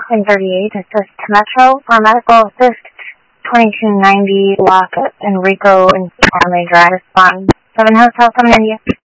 Clean 38, assist to Metro. For medical assist, 2290 Lock Enrico and Farley Drive. Respond. 7 Hotel, India.